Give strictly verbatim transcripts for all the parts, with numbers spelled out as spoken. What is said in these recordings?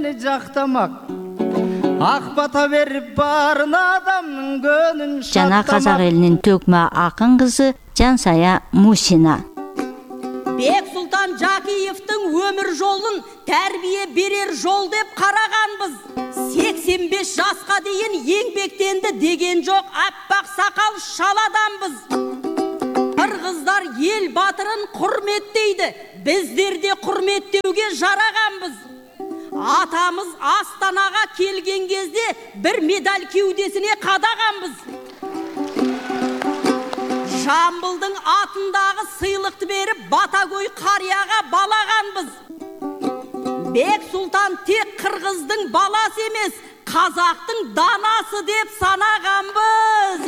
мени жактамак. Ак бата берип барын адамдын көнүн шаттамак. Жана казак элинин төкмө акын кызы Жансая Мусина. Бексултан Жакиевтің өмір жолын тәрбие берер жол деп қарағанбыз. сексен бес жасқа дейін еңбектенді деген жоқ, аппақ сақал шаладанбыз. Қырғыздар ел батырын құрметтейді, біздер де құрметтеуге жарағанбыз. Атамыз Астанаға келген кезде бір медаль кеудесіне қадағанбыз. Жамбылдың атындағы сыйлықты беріп, Батагөй қарияға балағанбыз. Бексултан тек қырғыздың баласы емес, қазақтың данасы деп санағанбыз.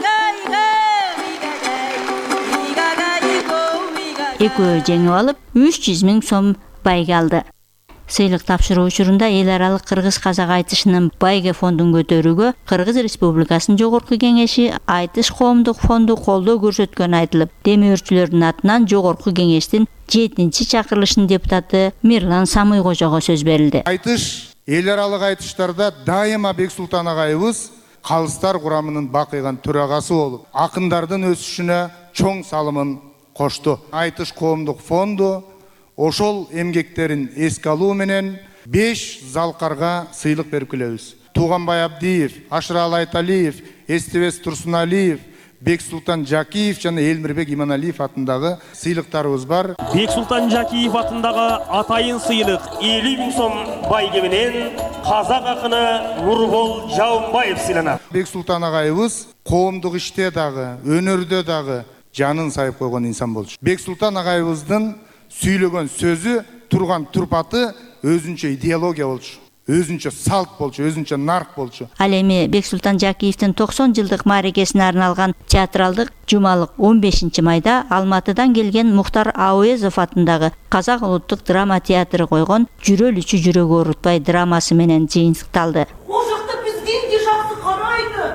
Экөө жеңіп алып, үч жүз миң сом байга алды. Сыйлык тапшыруу учурунда эл аралык кыргыз казак айтышынын байге фондун көтөрүүгө Кыргыз Республикасынын Жогорку Кеңеши Айтыш коомдук фонду колдоо көрсөткөнү айтылып, демөөрчүлөрдүн атынан Жогорку Кеңештин жетинчи чакырылышынын депутаты Мирлан Самыйкожого сөз берилди. Айтыш эл аралык айтыштарда дайыма Бексултан агайыбыз калыстар курамынын бакыйган төрагасы болуп, акындардын өсүшүнө чоң салымын кошту. Айтыш коомдук фонду ошол эмгектерин эске алуу менен беш залкарга сыйлык берип келебиз. Туганбай Абдиев, Ашыралы Айталиев, Эстебес Турсуналиев, Бексултан Жакиев жана Элмирбек Иманалиев атындагы сыйлыктарыбыз бар. Бексултан Жакиев атындагы атайын сыйлык элүү миң сом байге менен казак акыны Нурбол Жаунбаев сыйланат. Бексултан агайыбыз коомдук иште дагы, өнөрдө дагы жанын сайып койгон инсан болчу. Бексултан агайыбыздын сүйлөгөн сөзү, турган турпаты өзүнчө идеология болчу, өзүнчө салт болчу, өзүнчө нарк болчу. Ал эми Бексултан Жакиевдин токсон жылдык мааракесине арналган театралдык жумалык он бешинчи майда Алматыдан келген Мухтар Ауезов атындагы Казак улуттук драма театры койгон Жүрөлүчү жүрөгү оорутпай драмасы менен жыйынтыкталды. Ол жакта бизге де жакшы карайды.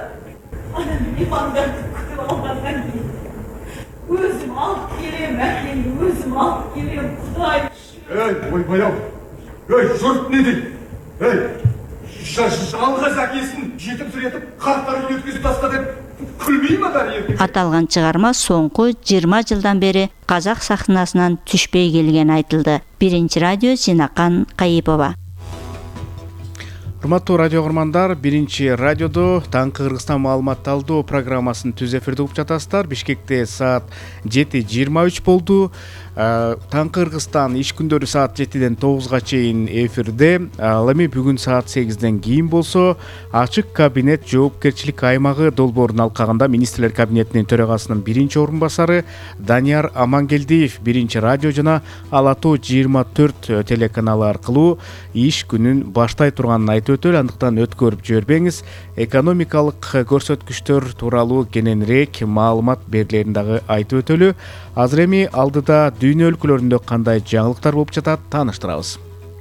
Өзім алып келем, әкеңді өзім алып келем, Құдай. Ей, ойбай-ау, ей, жұрт не дейді? Ей, жалғыз әкесін жетіп сүретіп, қарттарын өткізіп таста деп күлмей ма бәрі еркек? Аталган чыгарма соңку жыйырма жылдан бери казак сахнасынан түшпөй келген айтылды. Биринчи радио Зинакан Кайыпова. Урматтуу радио көрмандар, биринчи радиодо таңкы Кыргызстан маалымат алуу программасын түз эфирде угуп жатасыздар. Бишкекте саат жети жыйырма үч болду. Таңкы Кыргызстан иш күндөрү саат жетиден тогузга чейин эфирде. Ал эми бүгүн саат сегизден кийин болсо ачык кабинет жоопкерчилик аймагы долбоорун алкагында министрлер кабинетинин төрагасынын биринчи орун басары Данияр Амангелдиев биринчи радио жана Ала Тоо жыйырма төрт телеканалы аркылуу иш күнүн баштай турганын айтып өтөлү. Андыктан өткөрүп жибербеңиз. Экономикалык көрсөткүчтөр тууралуу кененирээк маалымат берилерин дагы айтып өтөлү. Азыр эми алдыда дүйнө өлкөлөрүндө кандай жаңылыктар болуп жатат таныштырабыз.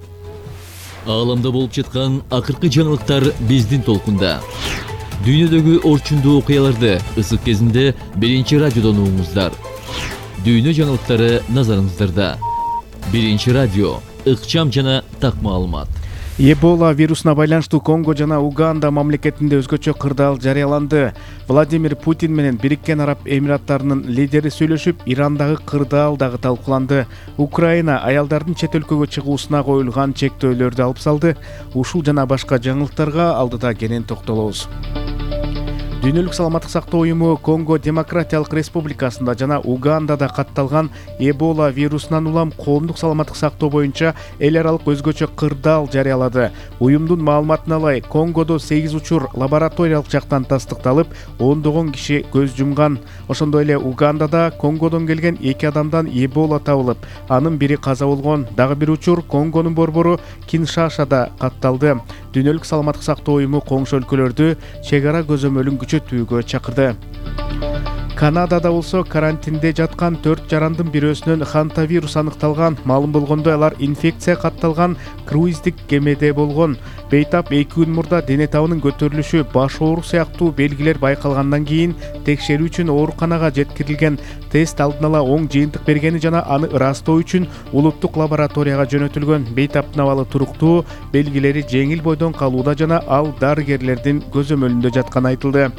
Ааламда болуп жаткан акыркы жаңылыктар биздин толкунда. Дүйнөдөгү орчундуу окуяларды ысык кезинде биринчи радиодон угуңуздар. Дүйнө жаңылыктары назарыңыздарда. Биринчи радио, ыкчам жана так маалымат. Эбола вирусуна байланыштуу Конго жана Уганда мамлекетинде өзгөчө кырдаал жарыяланды. Владимир Путин менен Бириккен Араб Эмираттарынын лидери сүйлөшүп, Ирандагы кырдаал дагы талкууланды. Украина аялдардын чет өлкөгө чыгуусуна коюлган чектөөлөрдү алып салды. Ушул жана башка жаңылыктарга алдыда кенен токтолобуз. Дүйнөлүк саламаттык сактоо уюму Конго Демократиялык Республикасында жана Угандада катталган Эбола вирусунан улам коомдук саламаттык сактоо боюнча эл аралык өзгөчө кырдаал жарыялады. Уюмдун маалыматына ылай, Конгодо сегиз учур лабораториялык жактан тастыкталып, ондогон киши көз жумган. Ошондой эле Угандада Конгодон келген эки адамдан Эбола табылып, анын бири каза болгон. Дагы бир учур Конгонун борбору Киншашада катталды. Дүйнөлүк саламаттык сактоо уюму коңшу өлкөлөрдү чек ара көзөмөлүн күчөтүүгө чакырды. Канадада болсо карантинде жаткан төрт жарандын бирөөсүнөн хантавирус аныкталган. Маалым болгондой алар инфекция катталган круиздик кемеде болгон. Бейтап эки күн мурда дене табынын көтөрүлүшү, баш оору сыяктуу белгилер байкалгандан кийин текшерүү үчүн ооруканага жеткирилген. Тест алдын ала оң жыйынтык бергени жана аны ырастоо үчүн улуттук лабораторияга жөнөтүлгөн. Бейтаптын абалы туруктуу, белгилери жеңил бойдон калууда жана ал дарыгерлердин көзөмөлүндө жатканы айтылды.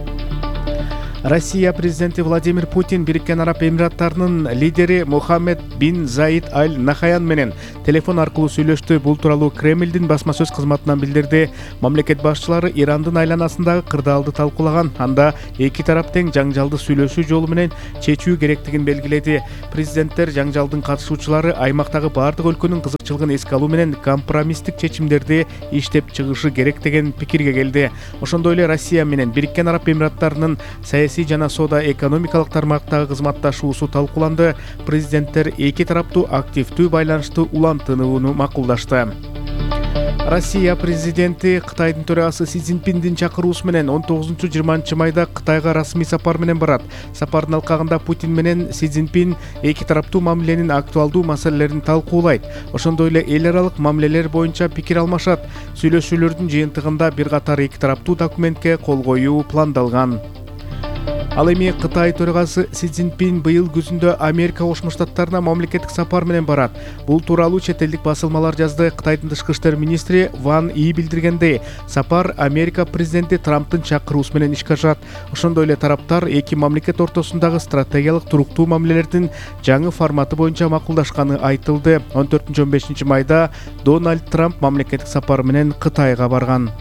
Россия президенти Владимир Путин Бириккен Араб Эмираттарынын лидери Мухаммед бин Заид аль Нахаян менен телефон аркылуу сүйлөштү. Бул тууралуу Кремлдин басма сөз кызматынан билдирди. Мамлекет башчылары Ирандын айланасындагы кырдаалды талкуулаган. Анда эки тарап тең жаңжалды сүйлөшүү жолу менен чечүү керектигин белгиледи. Президенттер жаңжалдын катышуучулары аймактагы бардык өлкөнүн кызыкчылыгын эске алуу менен компромисстик чечимдерди иштеп чыгышы керек деген пикирге келди. Ошондой эле Россия менен Бириккен Араб Эмираттарынын саясий жана соода экономикалык тармактагы кызматташуусу талкууланды. Президенттер эки тараптуу активдүү байланышты улантууну макулдашты. Россия президенти Кытайдын төрагасы Си Цзиньпиндин чакыруусу менен он тогузунчу жыйырманчы майда Кытайга расмий сапар менен барат. Сапардын алкагында Путин менен Си Цзиньпин эки тараптуу мамиленин актуалдуу маселелерин талкуулайт. Ошондой эле эл аралык мамилелер боюнча пикир алмашат. Сүйлөшүүлөрдүн жыйынтыгында бир катар эки тараптуу документке кол коюу пландалган. Ал эми Кытай төрагасы Си Цзиньпин быйыл күзүндө Америка Кошмо Штаттарына мамлекеттик сапар менен барат. Бул тууралуу чет элдик басылмалар жазды. Кытайдын тышкы иштер министри Ван И билдиргендей, сапар Америка президенти Трамптын чакыруусу менен ишке ашат. Ошондой эле тараптар эки мамлекет ортосундагы стратегиялык туруктуу мамилелердин жаңы форматы боюнча макулдашканы айтылды. он төртүнчү он бешинчи майда Дональд Трамп мамлекеттик сапар менен Кытайга барган.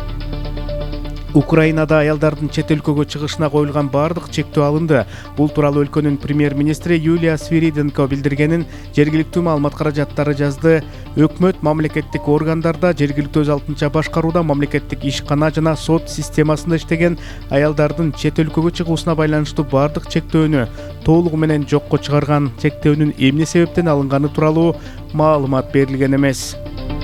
Украинада аялдардын чет өлкөгө чыгышына коюлган бардык чектөө алынды. Бул тууралуу өлкөнүн премьер-министри Юлия Свириденко билдиргенин жергиликтүү маалымат каражаттары жазды. Өкмөт мамлекеттик органдарда, жергиликтүү өз алдынча башкарууда, мамлекеттик ишкана жана сот системасында иштеген аялдардын чет өлкөгө чыгуусуна байланыштуу бардык чектөөнү толугу менен жокко чыгарган. Чектөөнүн эмне себептен алынганы тууралуу маалымат берилген эмес.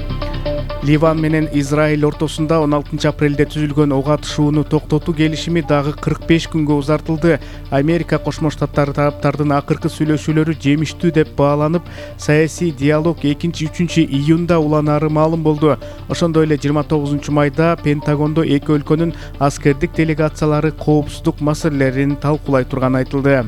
Ливан менен Израиль ортосунда он алтынчы апрелде түзүлгөн ок атышууну токтотуу келишими дагы кырк беш күнгө узартылды. Америка Кошмо Штаттары тараптардын акыркы сүйлөшүүлөрү жемиштүү деп бааланып, саясий диалог экинчи үчүнчү июнда уланары маалым болду. Ошондой эле жыйырма тогузунчу майда Пентагондо эки өлкөнүн аскердик делегациялары коопсуздук маселелерин талкуулай турганы айтылды.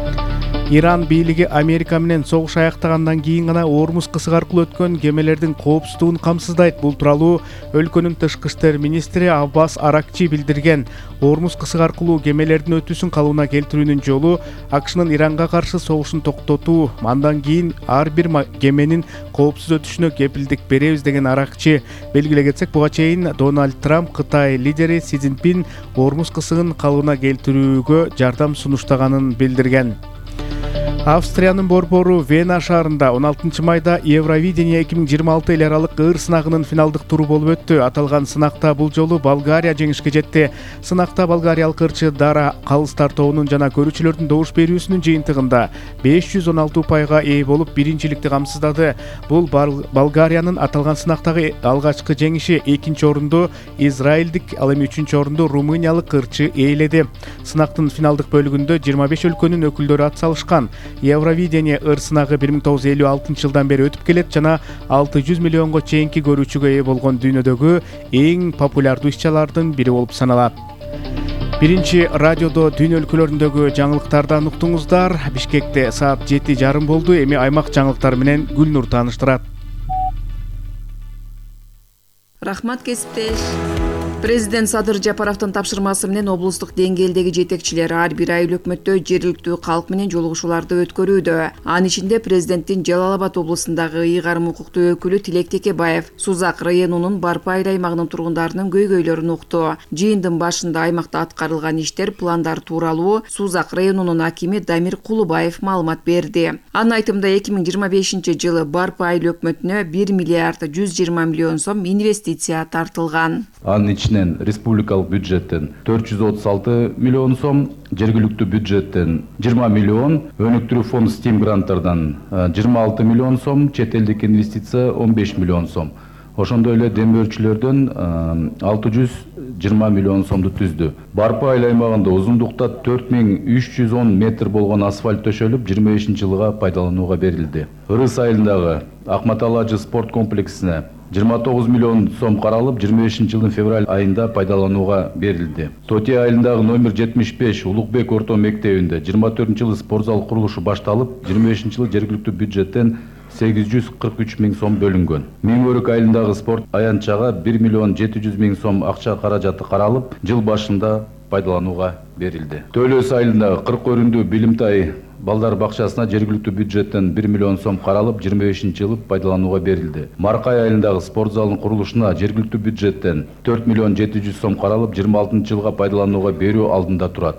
Иран бийлиги Америка менен согуш аяктагандан кийин гана Ормуз кысыгы аркылуу өткөн кемелердин коопсуздугун камсыздайт. Бул тууралуу өлкөнүн тышкы иштер министри Аббас Аракчи билдирген. Ормуз кысыгы аркылуу кемелердин өтүүсүн калыбына келтирүүнүн жолу АКШнын Иранга каршы согушун токтотуу. Андан кийин ар бир кеменин коопсуз өтүшүнө кепилдик беребиз деген Аракчи. Белгилей кетсек, буга чейин Дональд Трамп Кытай лидери Си Цзиньпин Ормуз кысыгын калыбына келтирүүгө жардам сунуштаганын билдирген. Австриянын борбору Вена шаарында он алтынчы майда Евровидение эки миң жыйырма алты эл аралык ыр сынагынын финалдык туру болуп өттү. Аталган сынакта бул жолу Болгария жеңишке жетти. Сынакта болгариялык ырчы Дара калыстар тобунун жана көрүүчүлөрдүн добуш берүүсүнүн жыйынтыгында беш жүз он алты упайга ээ болуп биринчиликти камсыздады. Бул Болгариянын аталган сынактагы алгачкы жеңиши. Экинчи орунду Израилдик, ал эми үчүнчү орунду румыниялык ырчы ээледи. Сынактын финалдык бөлүгүндө жыйырма беш өлкөнүн өкүлдөрү ат салышкан. Евровидение ыр сынагы бир миң тогуз жүз элүү алтынчы жылдан бери өтүп келет жана алты жүз миллионго чейинки көрүүчүгө ээ болгон дүйнөдөгү эң популярдуу иш-чаралардын бири болуп саналат. Биринчи радиодо дүйнө өлкөлөрүндөгү жаңылыктардан уктуңуздар. Бишкекте саат жети жарым болду. Эми аймак жаңылыктары менен Гүлнур тааныштырат. Рахмат кесиптеш. Президент Садыр Жапаровдун тапшырмасы менен облустук деңгээлдеги жетекчилер ар бир айыл өкмөттө жергиликтүү калк менен жолугушууларды өткөрүүдө. Анын ичинде президенттин Жалал Абад облусундагы ыйгарым укуктуу өкүлү Тилек Текебаев Сузак районунун Барпы айыл аймагынын тургундарынын көйгөйлөрүн укту. Жыйындын башында аймакта аткарылган иштер, пландар тууралуу Сузак районунун акими Дамир Кулубаев маалымат берди. Анын айтымында эки миң жыйырма бешинчи жылы Барпы айыл өкмөтүнө бир миллиард жүз жыйырма миллион сом инвестиция тартылган. Анын республикалык бюджеттен төрт жүз отуз алты миллион сом, жергиликтүү бюджеттен жыйырма миллион, өнүктүрүү фонд стим гранттардан жыйырма алты миллион сом, чет элдик инвестиция он беш миллион сом. Ошондой эле дембөөчүлөрдөн алты жүз жыйырма миллион сомду түздү. Барпы айыл аймагында узундукта төрт миң үч жүз он метр болгон асфальт төшөлүп, жыйырма бешинчи жылга пайдаланууга берилди. Ырыс айылындагы Акматалажы спорт комплексине жыйырма тогуз миллион сом каралып, жыйырма бешинчи жылдын февраль айында пайдаланууга берилди. Тоти айылындагы номер жетимиш беш Улукбек орто мектебинде жыйырма төртүнчү жылы спорт зал курулушу башталып, жыйырма бешинчи жылы жергиликтүү бюджеттен сегиз жүз кырк үч миң сом бөлүнгөн. Миң өрүк айылындагы спорт аянтчага бир миллион жети жүз миң сом акча каражаты каралып, жыл башында пайдаланууга берилди. Төлөс айылындагы кырк өрүндүү билимтай балдар бакчасына жергиликтүү бюджеттен бир миллион сом каралып, жыйырма бешинчи жылы пайдаланууга берилди. Маркай айылындагы спорт залынын курулушуна жергиликтүү бюджеттен төрт миллион жети жүз сом каралып, жыйырма алтынчы жылга пайдаланууга берүү алдында турат.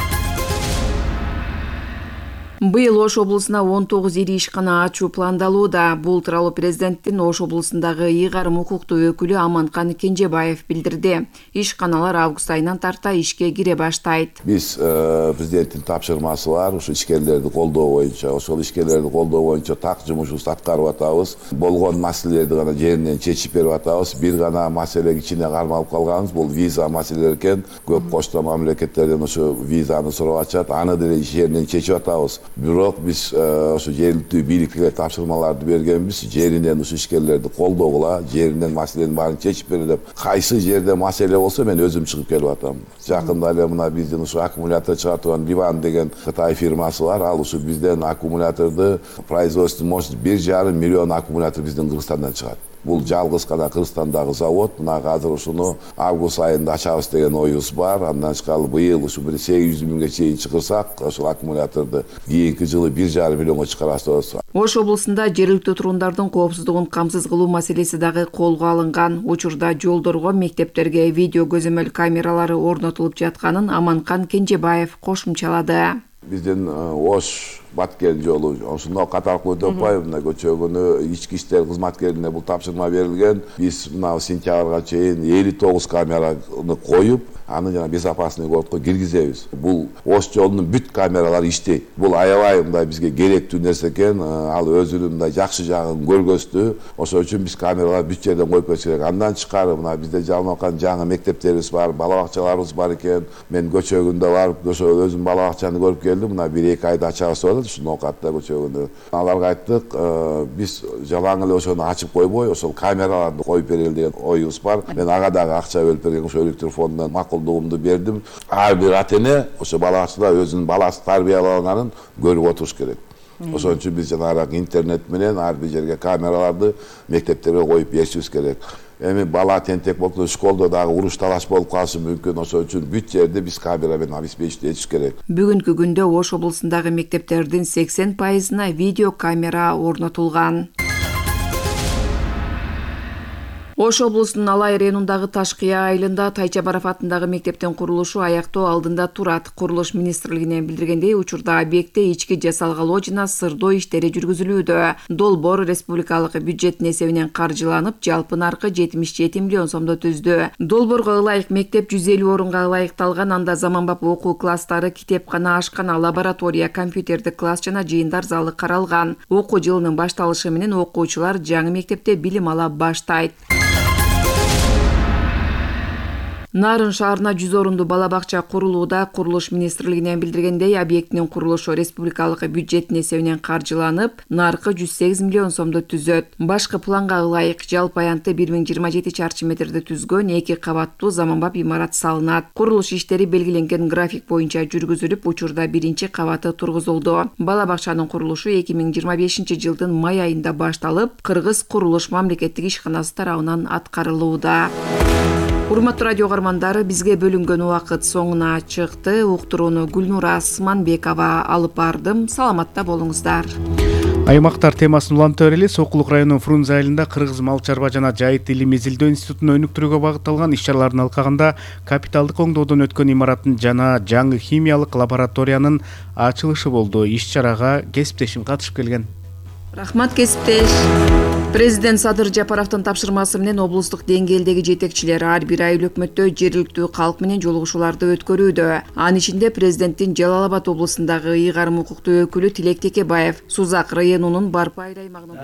Быйыл Ош облусуна он тогуз ири ишкана ачуу пландалууда. Бул тууралуу президенттин Ош облусундагы ыйгарым укуктуу өкүлү Аманкан Кенжебаев билдирди. Ишканалар август айынан тарта ишке кире баштайт. Биз президенттин тапшырмасы бар, ушу ишкерлерди колдоо боюнча, ошол ишкерлерди колдоо боюнча так жумушубузду аткарып атабыз. Болгон маселелерди гана жеринен чечип берип атабыз. Бир гана маселе кичине кармалып калганыбыз, бул виза маселелери экен. Көп кошто мамлекеттерден ошо визаны сурап атышат, аны деле жеринен чечип атабыз. Бирок биз ошо жергиликтүү бийликке тапшырмаларды бергенбиз, жеринен ушу ишкерлерди колдогула, жеринен маселенин баарын чечип бере деп. Кайсы жерде маселе болсо мен өзүм чыгып келип атам. Жакында эле мына биздин ушу аккумулятор чыгарып турган Ливан деген Кытай фирмасы бар. Ал ушу бизден аккумуляторду производство может бир жарым миллион аккумулятор биздин Кыргызстандан чыгат. Бул жалгыз гана Кыргызстандагы завод. Мына азыр ушуну август айында ачабыз деген оюбуз бар. Андан тышкары быйыл ушу бир сегиз жүз миңге чейин чыгырсак, ошол аккумуляторду кийинки жылы бир жарым миллионго чыгарабыз. Ош облусунда жергиликтүү турундардын коопсуздугун камсыз кылуу маселеси дагы колго алынган. Учурда жолдорго, мектептерге видео көзөмөл камералары орнотулуп жатканын Аманкан Кенжебаев кошумчалады. Биздин Ош Баткен жолу ошондо каталык өтө албай, мына көчөгүнү ички иштер кызматкерине бул тапшырма берилген. Биз мына сентябрга чейин элүү тогуз камераны коюп, аны жана безопасный городко киргизебиз. Бул Ош жолунун бүт камералары иштейт. Бул аябай мындай бизге керектүү нерсе экен. Ал өзүнүн мындай жакшы жагын көргөздү. Ошол үчүн биз камераларды бүт жерден коюп койсок керек. Андан тышкары мына бизде жалынып аткан жаңы мектептерибиз бар, бала бакчаларыбыз бар экен. Мен көчөгүндө барып, ошол өзүм бала бакчаны көрүп келдим. Мына бир эки айда ачабыз бар. Ушуну катта көчөгүндө. Аларга айттык, биз жалаң эле ошону ачып койбой, ошол камераларды коюп берели деген оюбуз бар. Мен ага дагы акча бөлүп берген, ошо электр фондунан макулдугумду бердим. Ар бир ата эне ошо бала бакчада өзүнүн баласы тарбияланганын көрүп отуруш керек. Ошон үчүн биз жанагы интернет менен ар бир жерге камераларды мектептерге коюп беришибиз керек. Эми бала тентек болсо школдо дагы уруш талаш болуп калышы мүмкүн. Ошон үчүн бүт жерде биз камера менен обеспечить этиш керек. Бүгүнкү күндө Ош облусундагы мектептердин сексен пайызына видео камера орнотулган. Ош облусунун Алай районундагы Ташкыя айылында Тайчабаров атындагы мектептин курулушу аяктоо алдында турат. Курулуш министрлигинен билдиргендей, учурда объектте ички жасалгалоо жана сырдоо иштери жүргүзүлүүдө. Долбоор республикалык бюджеттин эсебинен каржыланып, жалпы наркы жетимиш жети миллион сомдо түздү. Долбоорго ылайык мектеп жүз элүү орунга ылайыкталган. Анда заманбап окуу класстары, китепкана, ашкана, лаборатория, компьютердик класс жана жыйындар залы каралган. Окуу жылынын башталышы менен окуучулар жаңы мектепте билим ала баштайт. Нарын шаарына жүз орунду бала бакча курулууда. Курулуш министрлигинен билдиргендей, объекттин курулушу республикалык бюджеттин эсебинен каржыланып, наркы жүз сегиз миллион сомдо түзөт. Башкы планга ылайык жалпы аянты бир миң жыйырма жети чарчы метрди түзгөн эки кабаттуу заманбап имарат салынат. Курулуш иштери белгиленген график боюнча жүргүзүлүп, учурда биринчи кабаты тургузулду. Бала бакчанын курулушу эки миң жыйырма бешинчи жылдын май айында башталып, Кыргыз курулуш мамлекеттик ишканасы тарабынан аткарылууда. Урматтуу радио каармандары, бизге бөлүнгөн убакыт соңуна чыкты. Уктурууну Гүлнура Асманбекова алып бардым. Саламатта болуңуздар. Аймактар темасын уланта берели. Сокулук районунун Фрунзе айылында Кыргыз мал чарба жана жайыт илим изилдөө институтун өнүктүрүүгө багытталган иш-чаралардын алкагында капиталдык оңдоодон өткөн имараттын жана жаңы химиялык лабораториянын ачылышы болду. Иш-чарага кесиптешим катышып келген. Рахмат кесиптеш. Президент Садыр Жапаровдун тапшырмасы менен облустук деңгээлдеги жетекчилер ар бир ай өкмөттө жергиликтүү калк менен жолугушууларды өткөрүүдө. Анын ичинде президенттин Жалал Абад облусундагы ыйгарым укуктуу өкүлү Тилек Текебаев Сузак районунун Барпай аймагынын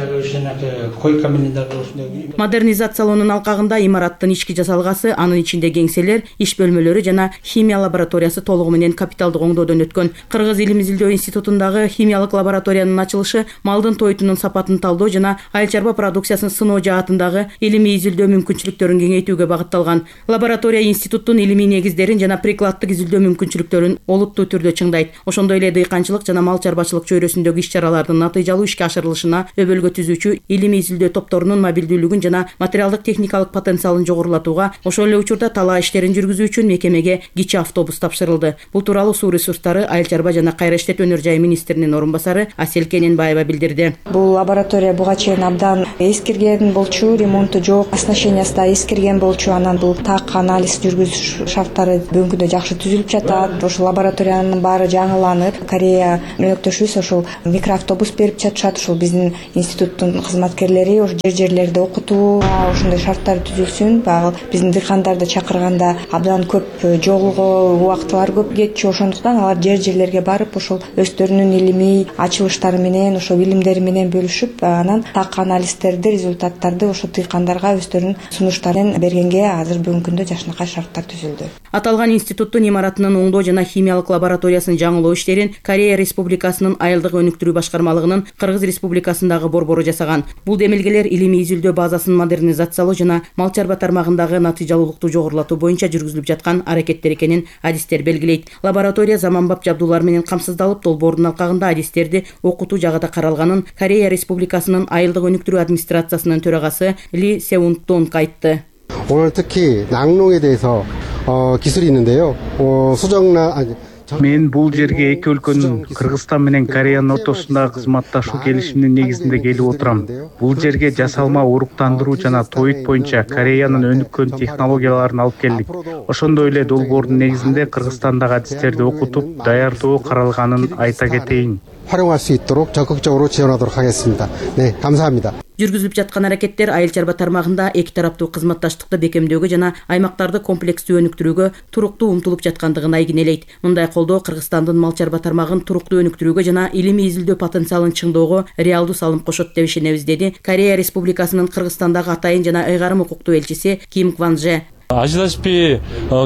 модернизациялоонун алкагында имараттын ички жасалгасы, анын ичинде кеңселер, иш бөлмөлөрү жана химия лабораториясы толугу менен капиталдык оңдоодон өткөн. Кыргыз Илим Изилдөө институтундагы химиялык лабораториянын ачылышы малдын тойтунун сапатын талдоо жана айыл чарба продукциясын сыноо жаатындагы илимий изилдөө мүмкүнчүлүктөрүн кеңейтүүгө багытталган. Лаборатория институттун илимий негиздерин жана прикладдык изилдөө мүмкүнчүлүктөрүн олуттуу түрдө чыңдайт. Ошондой эле дыйканчылык жана мал чарбачылык чөйрөсүндөгү иш-чаралардын натыйжалуу ишке ашырылышына өбөлгө түзүүчү илимий изилдөө топторунун мобилдүүлүгүн жана материалдык техникалык потенциалын жогорулатууга, ошол эле учурда талаа иштерин жүргүзүү үчүн мекемеге кичи автобус тапшырылды. Бул тууралуу Суу ресурстары, айыл чарба жана кайра иштетүү өнөр жай министринин орун басары Асель Кененбаева билдирди. Бул лаборатория буга чейин абдан эскирген болчу, ремонту жок, оснащениясы да эскирген болчу. Анан бул так анализ жүргүзүш шарттары бүгүнкү күндө жакшы түзүлүп жатат. Ошол лабораториянын баары жаңыланып, Корея өнөктөшүбүз ошол микроавтобус берип жатышат. Ошол биздин институттун кызматкерлери ошол жер жерлерде окутуу, ошондой шарттар түзүлсүн. Баягы биздин дыйкандарды чакырганда абдан көп жолго убактылар көп кетчү. Ошондуктан алар жер жерлерге барып, ошол өздөрүнүн илимий ачылыштары менен, ошол билимдери менен бөлүшүп, анан так анализдерди, результаттарды ошо дыйкандарга өздөрүнүн сунуштарын бергенге азыр бүгүнкү күндө жакшынакай шарттар түзүлдү. Аталган институттун имаратынын оңдоо жана химиялык лабораториясын жаңылоо иштерин Корея Республикасынын айылдык өнүктүрүү башкармалыгынын Кыргыз Республикасындагы борбору жасаган. Бул демилгелер илимий изилдөө базасын модернизациялоо жана мал чарба тармагындагы натыйжалуулукту жогорулатуу боюнча жүргүзүлүп жаткан аракеттер экенин адистер белгилейт. Лаборатория заманбап жабдуулар менен камсыздалып, долбоордун алкагында адистерди окутуу жагы каралганын Корея Республикасынын айылдык өнүктүрүү администрациясынын төрагасы Ли Сеунтун айтты. 오늘 특히 낙농에 대해서 어, 기술이 있는데요. 어, 수정나 아니 Мен бул жерге эки өлкөнүн Кыргызстан менен Кореянын ортосундагы кызматташуу келишиминин негизинде келип отурам. Бул жерге жасалма уруктандыруу жана тоют боюнча Кореянын өнүккөн технологияларын алып келдик. Ошондой эле долбоордун негизинде Кыргызстандагы адистерди окутуп, даярдоо каралганын айта кетейин. 활용할 수 있도록 적극적으로 지원하도록 하겠습니다. 네, 감사합니다. Жүргүзүлүп жаткан аракеттер айыл чарба тармагында эки тараптуу кызматташтыкты бекемдөөгө жана аймактарды комплекстүү өнүктүрүүгө туруктуу умтулуп жаткандыгын айгинелейт. Мындай колдоо Кыргызстандын мал чарба тармагын туруктуу өнүктүрүүгө жана илимий изилдөө потенциалын чыңдоого реалдуу салым кошот деп ишенебиз, деди Корея Республикасынын Кыргызстандагы атайын жана ыйгарым укуктуу элчиси Ким Кванже. 아시다시피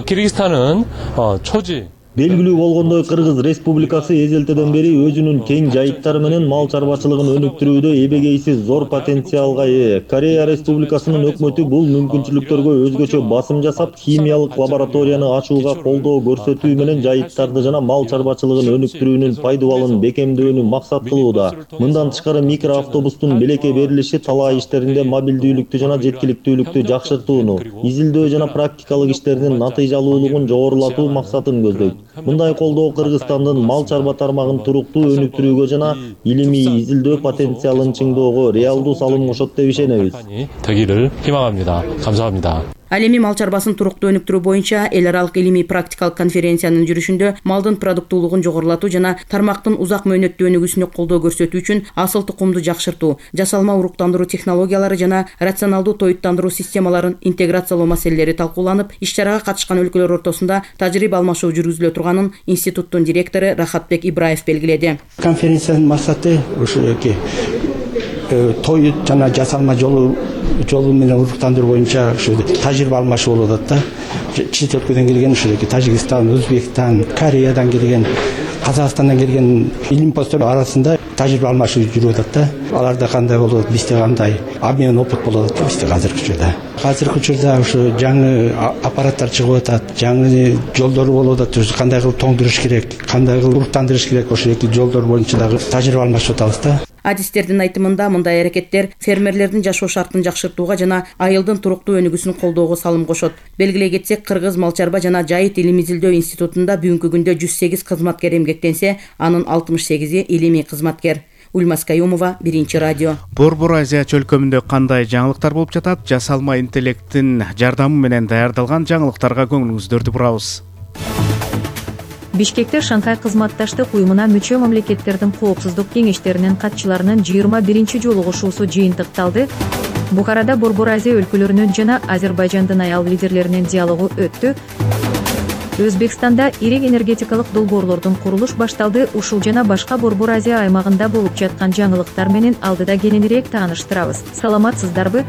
키르기스탄은 초지 Белгилүү болгондой, Кыргыз Республикасы эзелтеден бери өзүнүн кең жайыттары менен мал чарбачылыгын өнүктүрүүдө эбегейсиз зор потенциалга ээ. Корея Республикасынын өкмөтү бул мүмкүнчүлүктөргө өзгөчө басым жасап, химиялык лабораторияны ачууга колдоо көрсөтүү менен жайыттарды жана мал чарбачылыгын өнүктүрүүнүн пайдубалын бекемдөөнү максат кылууда. Мындан тышкары микроавтобустун белекке берилиши талаа иштеринде мобилдүүлүктү жана жеткиликтүүлүктү жакшыртууну, изилдөө жана практикалык иштердин натыйжалуулугун жогорулатуу максатын көздөйт. Мындай колдоо Кыргызстандын мал чарба тармагын туруктуу өнүктүрүүгө жана илимий изилдөө потенциалын чыңдоого реалдуу салым кошот деп ишенебиз. 되기를 희망합니다. 감사합니다. Ал эми мал чарбасын туруктуу өнүктүрүү боюнча эл аралык илимий практикалык конференциянын жүрүшүндө малдын продуктуулугун жогорулатуу жана тармактын узак мөөнөттүү өнүгүүсүнө колдоо көрсөтүү үчүн асыл тукумду жакшыртуу, жасалма уруктандыруу технологиялары жана рационалдуу тоюттандыруу системаларын интеграциялоо маселелери талкууланып, иш-чарага катышкан өлкөлөр ортосунда тажрыйба алмашуу жүргүзүлө турганын институттун директору Рахатбек Ибраев белгиледи. Конференциянын максаты ошо тоют жана жасалма жолу жолу менен уруктандыруу боюнча ушу тажрыйба алмашуу болуп атат да. Чет өлкөдөн келген ушу Тажикстан, Өзбекстан, Кореядан келген, Казакстандан келген илимпоздор арасында тажрыйба алмашуу жүрүп атат да. Аларда кандай болот, бизде кандай обмен опыт болуп атат бизде азыркы учурда. Азыркы учурда ушу жаңы аппараттар чыгып атат, жаңы жолдор болуп атат, кандай кылып тоңдуруш керек, кандай кылып уруктандырыш керек, ошол эки жолдор боюнча дагы тажрыйба алмашып атабыз да. Адистердин айтымында мындай аракеттер фермерлердин жашоо шартын жакшыртууга жана айылдын туруктуу өнүгүүсүн колдоого салым кошот. Белгилей кетсек, Кыргыз мал чарба жана жайыт илим изилдөө институтунда бүгүнкү күндө жүз сегиз кызматкер эмгектенсе, анын алтымыш сегизи илимий кызматкер. Ульмас Каюмова, Биринчи радио. Борбор Азия чөлкөмүндө кандай жаңылыктар болуп жатат? Жасалма интеллекттин жардамы менен даярдалган жаңылыктарга көңүлүңүздөрдү бурабыз. Бишкекте Шанхай кызматташтык уюмуна мүчө мамлекеттердин коопсуздук кеңештеринин катчыларынын жыйырма биринчи жолугушуусу жыйынтыкталды. Бухарада Борбор Азия өлкөлөрүнүн жана Азербайжандын аял лидерлеринин диалогу өттү. Өзбекстанда ири энергетикалык долбоорлордун курулуш башталды. Ушул жана башка Борбор Азия аймагында болуп жаткан жаңылыктар менен алдыда кененирээк тааныштырабыз. Саламатсыздарбы?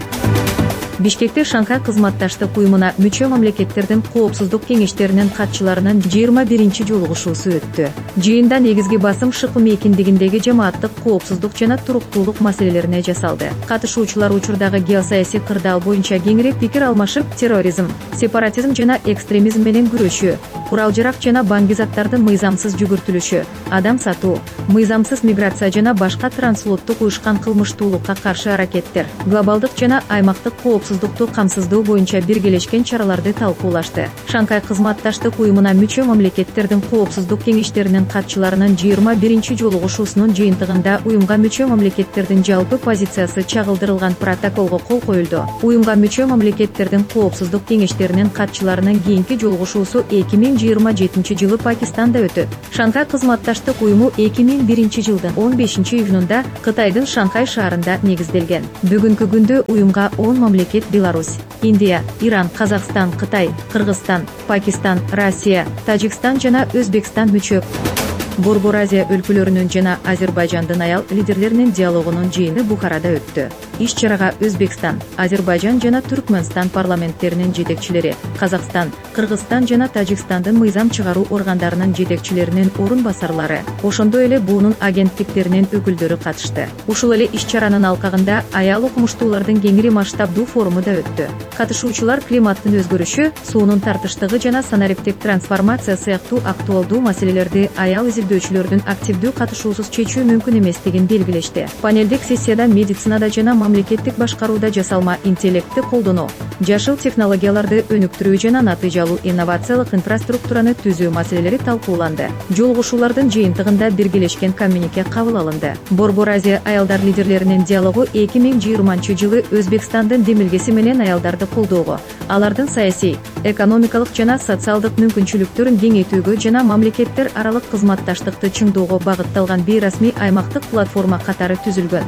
Бишкекте Шанхай кызматташтык уюмуна мүчө мамлекеттердин коопсуздук кеңештеринин катчыларынын жыйырма биринчи жолугушуусу өттү. Жыйында негизги басым ШК мейкиндигиндеги жамааттык коопсуздук жана туруктуулук маселелерине жасалды. Катышуучулар учурдагы геосаясий кырдаал боюнча кеңирээк пикир алмашып, терроризм, сепаратизм жана экстремизм менен күрөшүү, курал-жарак жана баңгизаттардын мыйзамсыз жүгүртүлүшү, адам сатуу, мыйзамсыз миграция жана башка трансулуттук уюшкан кылмыштуулукка каршы аракеттер, глобалдык жана аймактык коопсуздукту камсыздоо боюнча биргелешкен чараларды талкуулашты. Шанхай кызматташтык уюмуна мүчө мамлекеттердин коопсуздук кеңештеринин катчыларынын жыйырма биринчи жолугушуусунун жыйынтыгында уюмга мүчө мамлекеттердин жалпы позициясы чагылдырылган протоколго кол коюлду. Уюмга мүчө мамлекеттердин коопсуздук кеңештеринин катчыларынын кийинки жолугушуусу эки миң жыйырма жетинчи жылы Пакистанда өтөт. Шанхай кызматташтык уюму эки миң биринчи жылдын он бешинчи июнунда Кытайдын Шанхай шаарында негизделген. Бүгүнкү күндө уюмга он мамлекет Беларусь, Индия, Иран, Казакстан, Кытай, Кыргызстан, Пакистан, Россия, Тажикстан жана Өзбекстан мүчө. Борбор Азия өлкөлөрүнүн жана Азербайжандын аял лидерлеринин диалогунун жыйыны Бухарада өттү. Иш-чарага Өзбекстан, Азербайжан жана Түркмөнстан парламенттеринин жетекчилери, Казакстан, Кыргызстан жана Тажикстандын мыйзам чыгаруу органдарынын жетекчилеринин орун басарлары, ошондой эле буунун агенттиктеринин өкүлдөрү катышты. Ушул эле иш-чаранын алкагында аял окумуштуулардын кеңири масштабдуу форуму да өттү. Катышуучулар климаттын өзгөрүшү, суунун тартыштыгы жана санариптик трансформация сыяктуу актуалдуу маселелерди аял изилдөөчүлөрдүн активдүү катышуусуз чечүү мүмкүн эместигин белгилешти. Панелдик сессияда медицинада жана мамлекеттик башкарууда жасалма интеллектти колдонуу, жашыл технологияларды өнүктүрүү жана натыйжалуу инновациялык инфраструктураны түзүү маселелери талкууланды. Жолугушуулардын жыйынтыгында биргелешкен коммюнике кабыл алынды. Борбор Азия аялдар лидерлеринин диалогу эки миң жыйырманчы жылы Өзбекстандын демилгеси менен аялдарды колдоого, алардын саясий, экономикалык жана социалдык мүмкүнчүлүктөрүн кеңейтүүгө жана мамлекеттер аралык кызматташтыкты чыңдоого багытталган бейрасмий аймактык платформа катары түзүлгөн.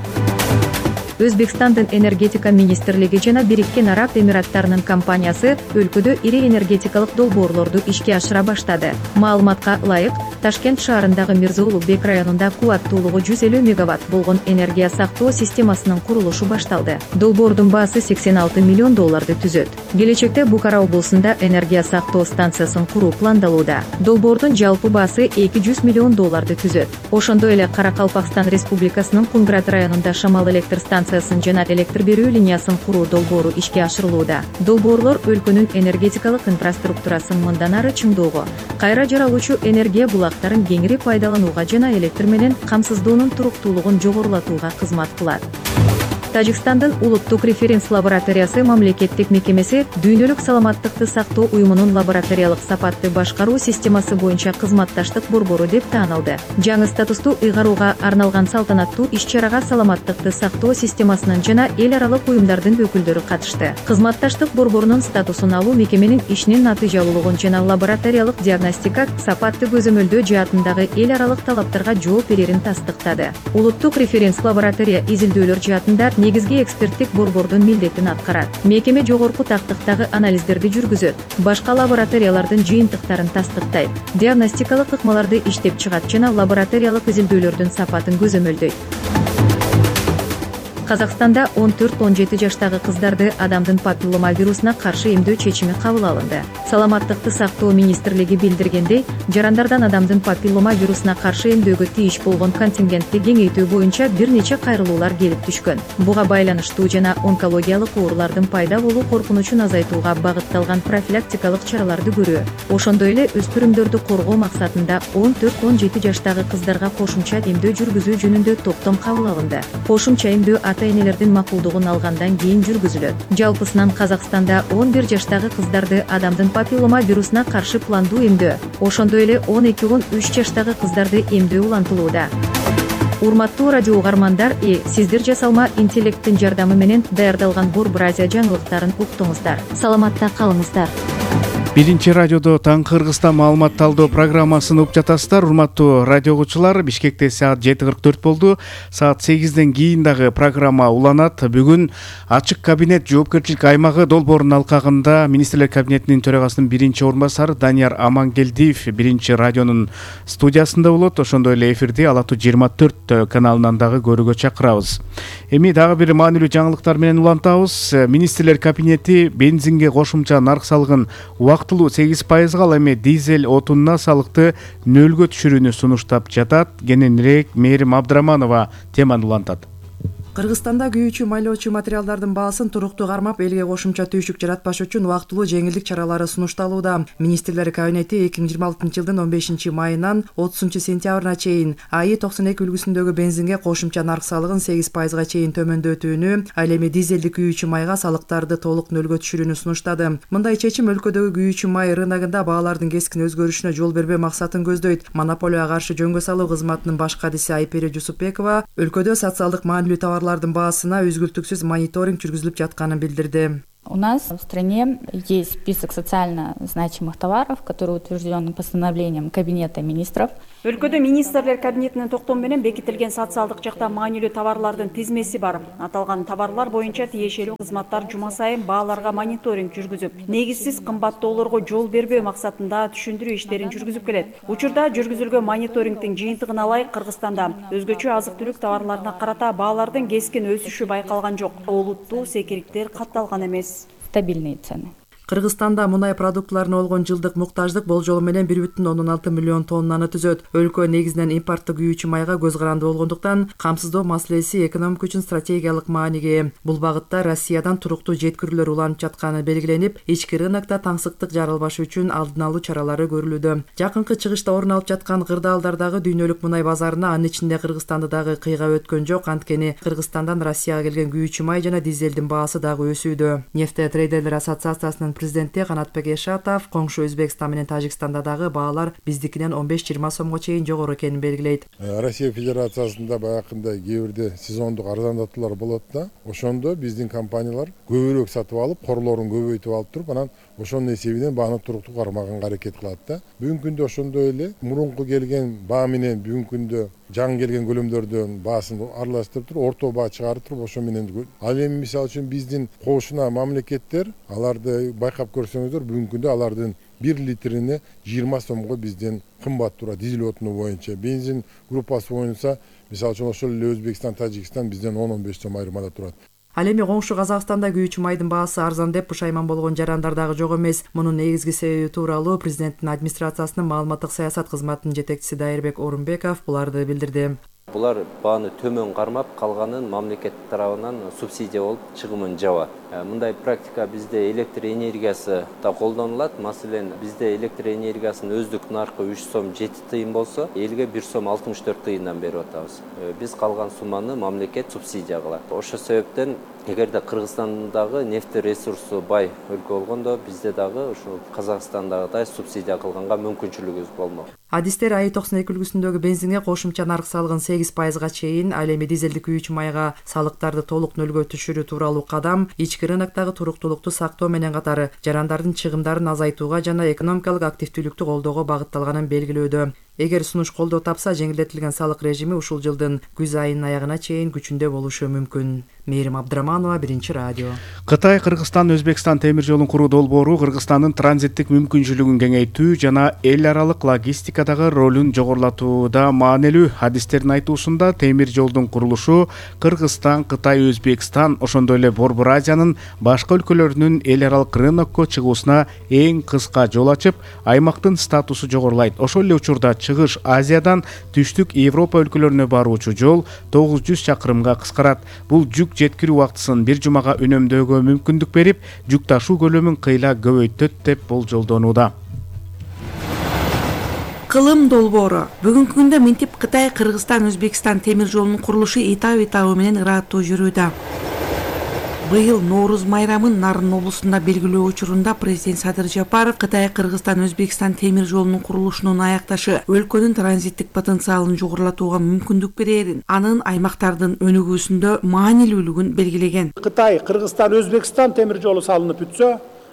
Өзбекстандын энергетика министрлиги жана Бириккен Араб Эмираттарынын компаниясы өлкөдө ири энергетикалык долбоорлорду ишке ашыра баштады. Маалыматка ылайык, Ташкент шаарындагы Мирза Улуубек районунда кубаттуулугу жүз элүү мегаватт болгон энергия сактоо системасынын курулушу башталды. Долбоордун баасы сексен алты миллион долларды түзөт. Келечекте Бухара облусунда энергия сактоо станциясын куруу пландалууда. Долбоордун жалпы баасы эки жүз миллион долларды түзөт. Ошондой эле Каракалпакстан Республикасынын Кунград районунда шамал электр станциясын жана электр берүү линиясын куруу долбоору ишке ашырылууда. Долбоорлор өлкөнүн энергетикалык инфраструктурасын мындан ары чыңдоого, кайра жаралуучу энергия булактарын кеңири пайдаланууга жана электр менен камсыздоонун туруктуулугун жогорулатууга кызмат кылат. Тажикстандын улуттук референс лабораториясы мамлекеттик мекемеси дүйнөлүк саламаттыкты сактоо уюмунун лабораториялык сапатты башкаруу системасы боюнча кызматташтык борбору деп таанылды. Жаңы статусту ыйгарууга арналган салтанаттуу иш-чарага саламаттыкты сактоо системасынын жана эл аралык уюмдардын өкүлдөрү катышты. Кызматташтык борборунун статусун алуу мекеменин ишинин натыйжалуулугун жана лабораториялык диагностика сапатты көзөмөлдөө жаатындагы эл аралык талаптарга жооп берерин тастыктады. Улуттук референс лаборатория изилдөөлөр жаатында негизги эксперттик борбордун милдетин аткарат. Мекеме жогорку тактыктагы анализдерди жүргүзөт, башка лабораториялардын жыйынтыктарын тастыктайт, диагностикалык ыкмаларды иштеп чыгат жана лабораториялык изилдөөлөрдүн сапатын көзөмөлдөйт. Казакстанда он төрт он жети жаштагы кыздарды адамдын папиллома вирусуна каршы эмдөө чечими кабыл алынды. Саламаттыкты сактоо министрлиги билдиргендей, жарандардан адамдын папиллома вирусуна каршы эмдөөгө тийиш болгон контингентти кеңейтүү боюнча бир нече кайрылуулар келип түшкөн. Буга байланыштуу жана онкологиялык оорулардын пайда болуу коркунучун азайтууга багытталган профилактикалык чараларды көрүү, ошондой эле өспүрүмдөрдү коргоо максатында он төрт он жети жаштагы кыздарга кошумча эмдөө жүргүзүү жөнүндө токтом кабыл алынды. Кошумча эмдөө ата-энелердин макулдугун алгандан кийин жүргүзүлөт. Жалпысынан Казакстанда он бир жаштагы кыздарды адамдын папиллома вирусуна каршы пландуу эмдөө, ошондой эле он эки он үч жаштагы кыздарды эмдөө улантылууда. Урматтуу радио угармандар, и сиздер жасалма интеллекттин жардамы менен даярдалган Борбор Азия жаңылыктарын уктуңуздар. Саламатта калыңыздар. Биринчи радиодо таң Кыргызстан маалымат талдоо программасын угуп жатасыздар. Урматтуу радио угуучулар, Бишкекте саат жети кырк төрт болду. Саат сегизден кийин дагы программа уланат. Бүгүн ачык кабинет жоопкерчилик аймагы долбоорунун алкагында министрлер кабинетинин төрагасынын биринчи орун басары Данияр Амангелдиев биринчи радионун студиясында болот. Ошондой эле эфирди Ала ту жыйырма төрт каналынан дагы көрүүгө чакырабыз. Эми дагы бир маанилүү жаңылыктар менен улантабыз. Министрлер кабинети бензинге кошумча нарк салыгын убактылуу сегиз пайызга, ал эми дизель отунуна салыкты нөлгө түшүрүүнү сунуштап жатат. Кененирээк Мээрим Абдыраманова теманы улантат. Кыргызстанда күйүүчү майлоочу материалдардын баасын туруктуу кармап, элге кошумча түйшүк жаратпаш үчүн убактылуу жеңилдик чаралары сунушталууда. Министрлер кабинети эки миң жыйырма алтынчы жылдын он бешинчи майынан отузунчу сентябрына чейин АИ токсон эки үлгүсүндөгү бензинге кошумча нарк салыгын сегиз пайызга чейин төмөндөтүүнү, ал эми дизелдик күйүүчү майга салыктарды толук нөлгө түшүрүүнү сунуштады. Мындай чечим өлкөдөгү күйүүчү май рыногунда баалардын кескин өзгөрүшүнө жол бербөө максатын көздөйт. Монополияга каршы жөнгө салуу кызматынын баш кадиси Айпери Жусупбекова өлкөдө социалдык маанилүү товарлардын баасына үзгүлтүксүз мониторинг жүргүзүлүп жатканын билдирди. У нас в стране есть список социально значимых товаров, который утвержден постановлением Кабинета министров. Өлкөдө министрлер кабинетинин токтому менен бекитилген социалдык жакта маанилүү товарлардын тизмеси бар. Аталган товарлар боюнча тиешелүү кызматтар жума сайын бааларга мониторинг жүргүзүп, негизсиз кымбаттоолорго жол бербөө максатында түшүндүрүү иштерин жүргүзүп келет. Учурда жүргүзүлгөн мониторингдин жыйынтыгына ылайык Кыргызстанда өзгөчө азык-түлүк товарларына карата баалардын кескин өсүшү байкалган жок. Олуттуу секириктер катталган эмес. Стабильные цены. Кыргызстанда мунай продуктларына болгон жылдык муктаждык болжолу менен бир бүтүн ондон алты миллион тоннаны түзөт. Өлкө негизинен импорттук күйүүчү майга көз каранды болгондуктан камсыздоо маселеси экономика үчүн стратегиялык мааниге ээ. Бул багытта Россиядан туруктуу жеткирүүлөр уланып жатканы белгиленип, ички рынокто таңсыктык жаралбашы үчүн алдын алуу чаралары көрүлүүдө. Жакынкы чыгышта орун алып жаткан кырдаалдардагы дүйнөлүк мунай базарына анын ичинде Кыргызстанды дагы кыйга өткөн жок. Анткени Кыргызстандан Россияга келген күйүүчү май жана дизелдин баасы дагы өсүүдө. Нефтетрейдерлер ассоциациясынын президенти Канатбек Эшатов коңшу Өзбекстан менен Тажикстанда дагы баалар биздикинен он беш жыйырма сомго чейин жогору экенин белгилейт. Россия Федерациясында баягындай кээ бирде сезондук арзандатуулар болот да. Ошондо биздин компаниялар көбүрөөк сатып алып, корлорун көбөйтүп алып туруп, анан ошонун эсебинен бааны туруктуу кармаганга аракет кылат да. Бүгүнкү күндө ошондой эле мурунку келген баа менен бүгүнкү күндө жаңы келген көлөмдөрдөн баасын аралаштырып туруп, орто баа чыгарып туруп, ошо менен ал эми мисалы үчүн биздин кошуна мамлекеттер аларды байкап көрсөңүздөр, бүгүнкү күндө алардын бир литрине жыйырма сомго бизден кымбат турат. Дизель отуну боюнча бензин группасы боюнча мисалы үчүн ошол эле Өзбекстан, Тажикстан бизден он он беш сом айырмада турат. Ал эми коңшу Казакстанда күйүүчү майдын баасы арзан деп пушайман болгон жарандар дагы жок эмес. Мунун негизги себеби тууралуу президенттин администрациясынын маалыматтык саясат кызматынын жетекчиси Дайырбек Орунбеков буларды билдирди. Булар бааны төмөн кармап, калганын мамлекет тарабынан субсидия болуп чыгымын жабат. Мындай практика бизде электр энергиясы да колдонулат. Маселен, бизде электр энергиясынын өздүк наркы үч сом жети тыйын болсо, элге бир сом алтымыш төрт тыйындан берип атабыз. Биз калган сумманы мамлекет субсидия кылат. Ошол себептен эгерде Кыргызстандагы нефть ресурсу бай өлкө болгондо, бизде дагы ушул Казакстандагыдай субсидия кылганга мүмкүнчүлүгүбүз болмок. Адистер АИ токсон эки үлгүсүндөгү бензинге кошумча нарк салыгын сегиз пайызга чейин, ал эми дизелдик күйүүчү майга салыктарды толук нөлгө түшүрүү тууралуу кадам ички рыноктогу туруктуулукту сактоо менен катары жарандардын чыгымдарын азайтууга жана экономикалык активдүүлүктү колдоого багытталганын белгилөөдө. Эгер сунуш колдоо тапса, жеңилдетилген салык режими ушул жылдын күз айынын аягына чейин күчүндө болушу мүмкүн. Мээрим Абдыраманова, Биринчи радио. Кытай Кыргызстан Өзбекстан темир жолун куруу долбоору Кыргызстандын транзиттик мүмкүнчүлүгүн кеңейтүү жана эл аралык логистикадагы ролун жогорулатууда маанилүү. Адистердин айтуусунда темир жолдун курулушу Кыргызстан, Кытай, Өзбекстан, ошондой эле Борбор Азиянын башка өлкөлөрүнүн эл аралык рынокко чыгуусуна эң кыска жол ачып, аймактын статусу жогорулайт. Ошол эле учурда Чыгыш Азиядан түштүк Европа өлкөлөрүнө баруучу жол тогуз жүз чакырымга кыскарат. Бул жүк жеткирүү убактысын бир жумага үнөмдөөгө мүмкүндүк берип, жүк ташуу көлөмүн кыйла көбөйтөт деп болжолдонууда. Кылым долбоору. Бүгүнкү күндө минтип Кытай, Кыргызстан, Өзбекстан темир жолунун курулушу этап-этабы менен ыраттуу жүрүүдө. Быйыл Норуз майрамын Нарын облусунда белгилөө учурунда президент Садыр Жапаров Кытай, Кыргызстан, Өзбекстан темир жолунун курулушунун аякташы өлкөнүн транзиттик потенциалын жогорулатууга мүмкүндүк берерин, анын аймактардын өнүгүүсүндө маанилүүлүгүн белгилеген. Кытай, Кыргызстан, Өзбекстан темир жолу салынып бүтсө,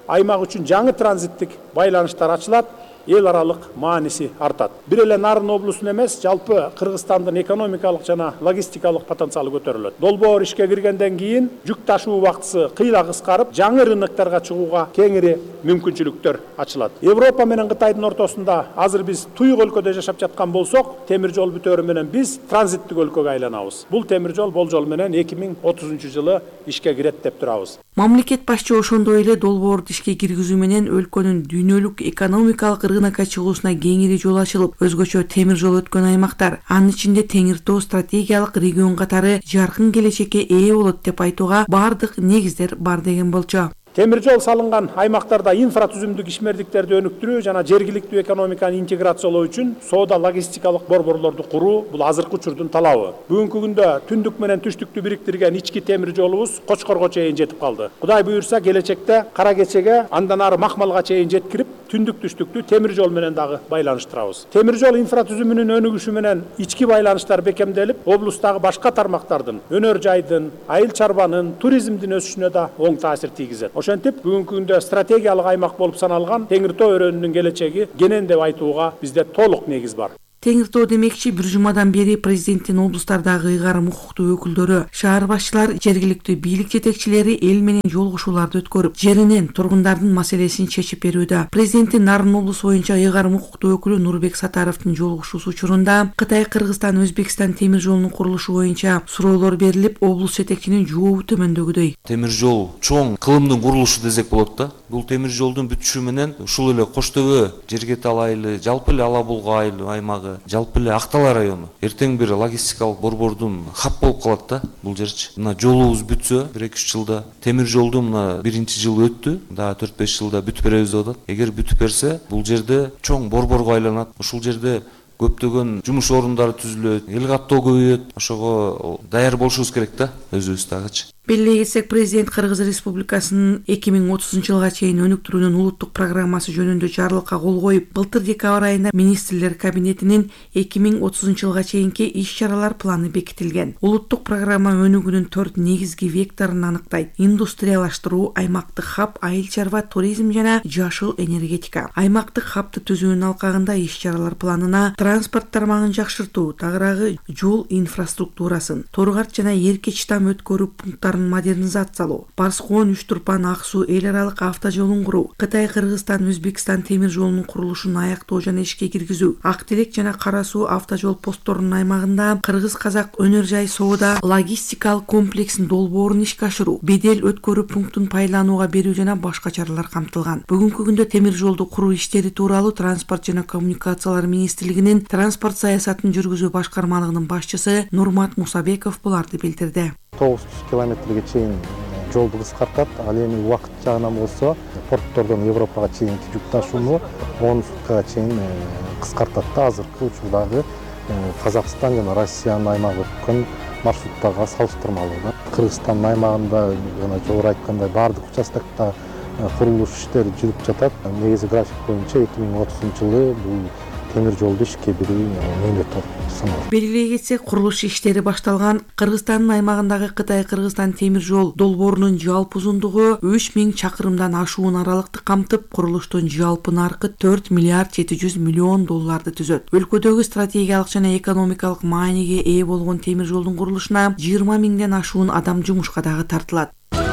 аймак үчүн жаңы транзиттик байланыштар ачылат, эл аралык мааниси артат. Бир эле Нарын облусунун эмес, жалпы Кыргызстандын экономикалык жана логистикалык потенциалы көтөрүлөт. Долбоор ишке киргенден кийин жүк ташуу убактысы кыйла кыскарып, жаңы рынокторго чыгууга кеңири мүмкүнчүлүктөр ачылат. Европа менен Кытайдын ортосунда азыр биз туйук өлкөдө жашап жаткан болсок, темир жол бүтөөрү менен биз транзиттик өлкөгө айланабыз. Бул темир жол болжол менен эки миң отузунчу жылы ишке кирет деп турабыз. Мамлекет башчы ошондой эле долбоорду ишке киргизүү менен өлкөнүн дүйнөлүк экономикалык рынокко чыгуусуна кеңири жол ачылып, өзгөчө темир жол өткөн аймактар, анын ичинде Теңир Тоо стратегиялык регион катары жаркын келечекке ээ болот деп айтууга бардык негиздер бар деген болчу. Темир жол салынган аймактарда инфратүзүмдүк ишмердиктерди өнүктүрүү жана жергиликтүү экономиканы интеграциялоо үчүн соода логистикалык борборлорду куруу бул азыркы учурдун талабы. Бүгүнкү күндө түндүк менен түштүктү бириктирген ички темир жолубуз Кочкорго чейин жетип калды. Кудай буюрса, келечекте Кара Кечеге, андан ары Макмалга чейин жеткирип, түндүк түштүктү темир жол менен дагы байланыштырабыз. Темир жол инфратүзүмүнүн өнүгүшү менен ички байланыштар бекемделип, облустагы башка тармактардын, өнөр жайдын, айыл чарбанын, туризмдин өсүшүнө да оң таасир тийгизет. Ошентип, бүгүнкү күндө стратегиялык аймак болуп саналган Теңир Тоо өрөөнүнүн келечеги кенен деп айтууга бизде толук негиз бар. Теңир Тоо демекчи, бир жумадан бери президенттин облустардагы ыйгарым укуктуу өкүлдөрү, шаар башчылар, жергиликтүү бийлик жетекчилери эл менен жолугушууларды өткөрүп, жеринен тургундардын маселесин чечип берүүдө. Президенттин Нарын облусу боюнча ыйгарым укуктуу өкүлү Нурбек Сатаровдун жолугушуусу учурунда Кытай, Кыргызстан, Өзбекстан темир жолунун курулушу боюнча суроолор берилип, облус жетекчинин жообу төмөндөгүдөй. Темир жол чоң кылымдын курулушу десек болот да. Бул темир жолдун бүтүшү менен ушул эле Кош Төбө, Жергетал айылы, жалпы эле Ала Булга айылы аймагы, жалпы эле Актала району эртең бир логистикалык борбордун хап болуп калат да бул жерчи. Мына жолубуз бүтсө бир эки үч жылда, темир жолду мына биринчи жыл өттү, дагы төрт беш жылда бүтүп беребиз деп атат. Эгер бүтүп берсе, бул жерде чоң борборго айланат. Ушул жерде көптөгөн жумуш орундары түзүлөт, эл каттоо көбөйөт. Ошого даяр болушубуз керек да, өзүбүз дагычы. Белгилей кетсек, президент Кыргыз Республикасынын эки миң отузунчу жылга чейин өнүктүрүүнүн улуттук программасы жөнүндө жарлыкка кол коюп, былтыр декабрь айында министрлер кабинетинин эки миң отузунчу жылга чейинки иш-чаралар планы бекитилген. Улуттук программа өнүгүүнүн төрт негизги векторун аныктайт: индустриялаштыруу, аймактык хаб, айыл чарба, туризм жана жашыл энергетика. Аймактык хабты түзүүнүн алкагында иш-чаралар планына транспорт тармагын жакшыртуу, тагыраагы жол инфраструктурасын, Торгарт жана Эркеч там өткөрүү пункттары модернизациялоо, Барскоон, Үч Турпан, Ак Суу эл аралык автожолун куруу, Кытай, Кыргызстан, Өзбекстан темир жолунун курулушун аяктоо жана ишке киргизүү, Ак Терек жана Кара Суу автожол постторунун аймагында кыргыз-казак өнөр жай соода логистикалык комплексин долбоорун ишке ашыруу, бедел өткөрүү пунктун пайдаланууга берүү жана башка чаралар камтылган. Бүгүнкү күндө темир жолду куруу иштери тууралуу Транспорт жана коммуникациялар министрлигинин транспорт саясатын жүргүзүү башкармалыгынын башчысы Нурмат Мусабеков буларды билдирди. тогуз жүз километрге чейин жолду кыскартат. Ал эми убакыт жагынан болсо порттордон Европага чейинки жүк ташууну он суткага чейин кыскартат да. Азыркы учурдагы Казакстан жана Россиянын аймагы өткөн маршруттарга салыштырмалуу да. Кыргызстандын аймагында жана жогору айткандай баардык участокто курулуш иштери жүрүп жатат. Негизи график боюнча эки миң отузунчу жылы бул темир жолду ишке берүү мөөнөт саналат. Белгилей кетсек, курулуш иштери башталган Кыргызстандын аймагындагы Кытай-Кыргызстан темир жол долбоорунун жалпы узундугу үч миң чакырымдан ашуун аралыкты камтып, курулуштун жалпы наркы төрт миллиард жети жүз миллион долларды түзөт. Өлкөдөгү стратегиялык жана экономикалык мааниге ээ болгон темир жолдун курулушуна жыйырма миңден ашуун адам жумушка дагы тартылат.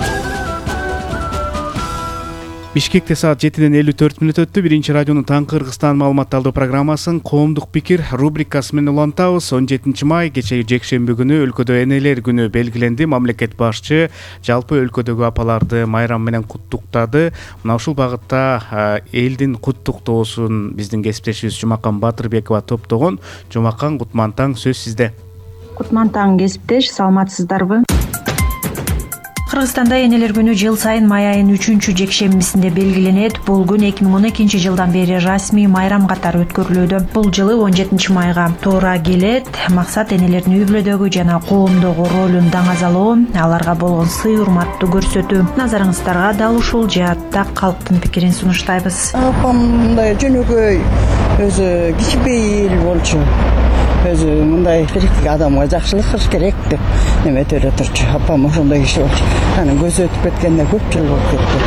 Бишкекте саат жетиден элүү төрт мүнөт өттү. Биринчи радионун Таңкы Кыргызстан маалыматталдуу программасын коомдук пикир рубрикасы менен улантабыз. он жетинчи май кечеги жекшемби күнү өлкөдө энелер күнү белгиленди. Мамлекет башчы жалпы өлкөдөгү апаларды майрам менен куттуктады. Мына ушул багытта элдин куттуктоосун биздин кесиптешибиз Жумакан Батырбекова топтогон. Жумакан, кутман таң, сөз сизде. Кутман таң кесиптеш, саламатсыздарбы? Кыргызстанда энелер күнү жыл сайын май айынын үчүнчү жекшембисинде белгиленет. Бул күн эки миң он экинчи жылдан бери расмий майрам катары өткөрүлүүдө. Бул жылы он жетинчи майга туура келет. Максат энелердин үй бүлөдөгү жана коомдогу ролун даңазалоо, аларга болгон сый урматту көрсөтүү. Назарыңыздарга дал ушул жаатта калктын пикирин сунуштайбыз. Апам мындай жөнөкөй, өзү кичипейил болчу. Өзү мындай тирик адамга жакшылык кылыш керек деп эметип эле турчу. Апам ошондой киши болчу. Анын көзү өтүп кеткенине көп жыл болуп кетти.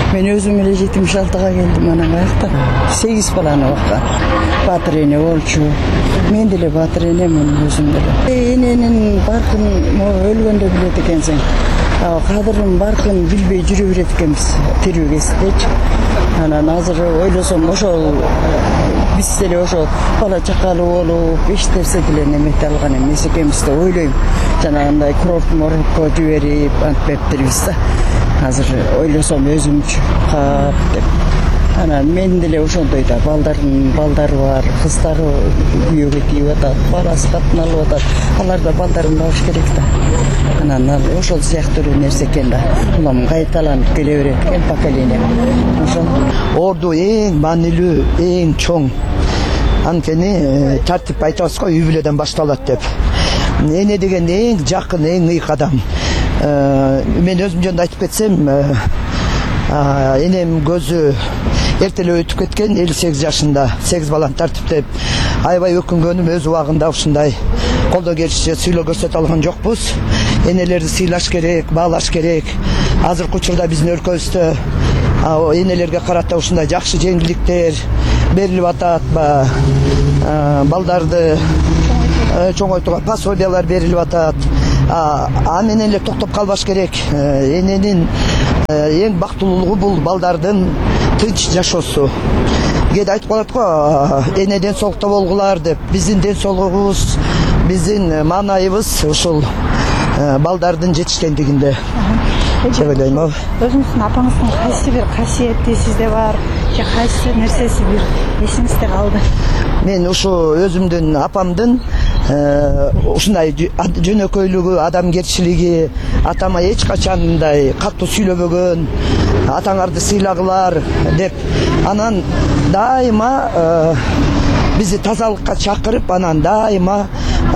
Мен өзүм эле жетимиш алтыга келдим, анан каяктан сегиз баланы баккан. Батыр эне болчу. Мен деле батыр энемин өзүм деле. Эненин баркын өлгөндө билет экенсиң. Кадырын баркын билбей жүрө берет экенбиз тирүү кездечи. Анан азыр ойлосом ошол биз деле ошол бала чакалуу болуп эч нерсе деле немете алган эмес экенбиз деп ойлойм. Жанагындай курорт морокко жиберип антпептирбиз да. Азыр ойлосом өзүмчү кап деп. Анан мен деле ошондой да балдардын балдары бар, кыздары күйөөгө тийип атат, баласы катын алып атат. Алар да балдарын багыш керек да. Анан ошол сыяктуу нерсе экен да. Улам кайталанып келе берет экен поколение. Ошол орду эң маанилүү, эң чоң. Анткени тартип айтабыз го, үй бүлөдөн башталат деп. Эне деген эң жакын, эң ыйык адам. Мен өзүм жөнүндө айтып кетсем, энем көзү эртелеп өтүп кеткен, элүү сегиз жашында, сегиз баланы тартиптеп. Аябай өкүнгөнүм өз убагында ушундай колдо келишче сыйлоо көрсөтө алган жокпуз. Энелерди сыйлаш керек, баалаш керек. Азыркы учурда биздин өлкөбүздө энелерге карата ушундай жакшы жеңилдиктер берилип атат, балдарды чоңойтууга пособиялар берилип атат. А менен эле токтоп калбаш керек. Эненин эң бактылуулугу бул балдардын тынч жашоосу. Кээде айтып калат го, эне ден соолукта болгулар деп. Биздин ден соолугубуз, биздин маанайыбыз ушул балдардын жетишкендигинде. Деп ойлойм. Өзүңүздүн апаңыздын кайсы бир касиети сизде бар, же кайсы нерсеси бир эсиңизде калды? Мен ушу өзүмдүн апамдын ушундай жөнөкөйлүгү, адамгерчилиги, атама эч качан мындай катуу сүйлөбөгөн, атаңарды сыйлагылар деп, анан дайыма бизди тазалыкка чакырып, анан дайыма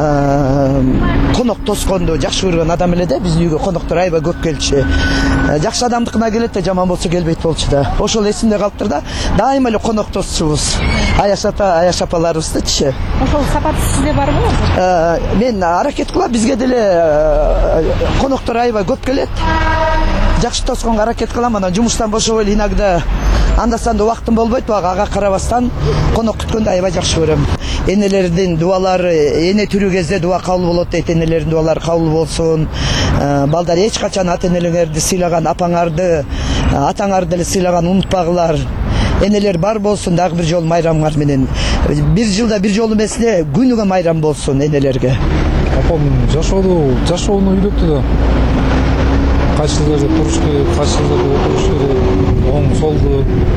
конок тосконду жакшы көргөн адам эле да. Биздин үйгө коноктор аябай көп келчү. Жакшы адамдыкына келет да, жаман болсо келбейт болчу да. Ошол эсимде калыптыр да. Дайыма эле конок тосчубуз. Аяш ата, аяш апаларыбыздычы. Ошол сапат сизде барбы? Мен аракет кылам, бизге деле коноктор аябай көп келет. Жакшы тосконго аракет кылам, анан жумуштан бошоп эле иногда анда-санда убактым болбойт, бага ага карабастан конок күткөндү аябай жакшы көрөм. Энелердин дуалары, эне түрүү кезде дуа кабыл болот дейт, энелердин дуалары кабыл болсун. Балдар эч качан ата-энелерди сыйлаган, апаңарды, атаңарды эле сыйлаган унутпагылар. Энелер бар болсун, дагы бир жолу майрамыңар менен. Бир жылда бир жолу эмес эле күнүгө майрам болсун энелерге. Апам жашоодо, жашоону үйрөттү да. Кайсы жерде туруш керек, кайсы жерде отуруш керек, оң солду,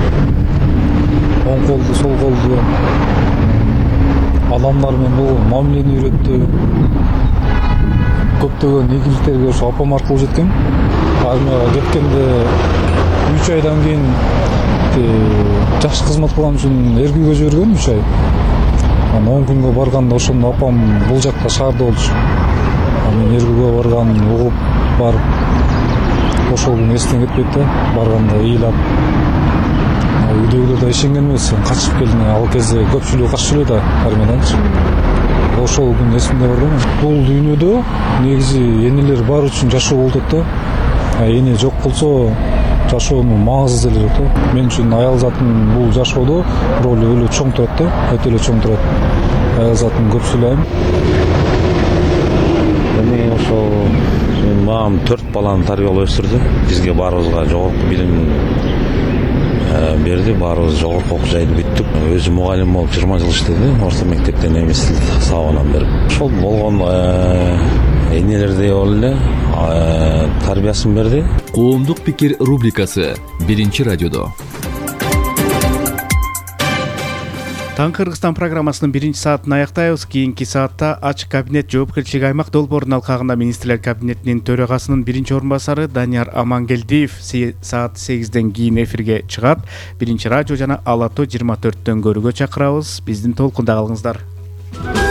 оң колду, сол колду. Адамдар менен болгон мамилени үйрөттү. Көптөгөн ийгиликтерге ошо апам аркылуу жеткем. Армияга кеткенде үч айдан кийин жакшы кызмат кылган үчүн Эргүүгө жиберген үч ай. Анан он күнгө барганда ошондо апам бул жакта шаарда болчу. Мен Эргүүгө барган, угуп барып, ошол күн эстен кетпейт да, барганда ыйлап. Үйдөгүлөр да ишенген эмес, качып келдиң, ал кезде көпчүлүгү качып эле да армияданчы. Ошол күн эсимде бар да. Бул дүйнөдө негизи энелер бар үчүн жашоо болуп атат да. Эне жок болсо жашоонун маңызы деле жок да. Мен үчүн аял затын бул жашоодо ролу өлө чоң турат да, өтө эле чоң турат. Аял затын көп сүйлөйм. Эми ошол мам төрт баланы тарбиялап өстүрдү. Бизге баарыбызга жогорку билим берди, баарыбыз жогорку окуу жайды бүттүк. Өзү мугалим болуп жыйырма жыл иштеди, орто мектепте немис тил сабагынан берип. Ошол болгон энелердей болуп эле тарбиясын берди. Коомдук пикир рубрикасы биринчи радиодо. Таң Кыргызстан программасынын биринчи саатын аяктайбыз. Кийинки саатта ачык кабинет жоопкерчилиги аймак долбоорунун алкагында министрлер кабинетинин төрагасынын биринчи орун басары Данияр Амангелдиев саат сегизден кийин эфирге чыгат. Биринчи радио жана Ала тоо жыйырма төрттөн көрүүгө чакырабыз. Биздин толкунда калыңыздар.